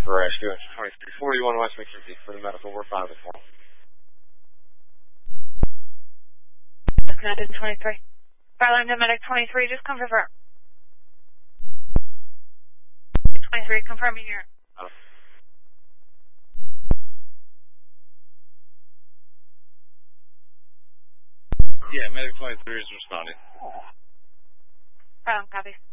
for rescue. 2341 West McKenzie for the medical. We're 5 to 4. 23. Fire to medic 23, just confirm. 23, confirming here. Yeah, medic 23 is responding. Copy.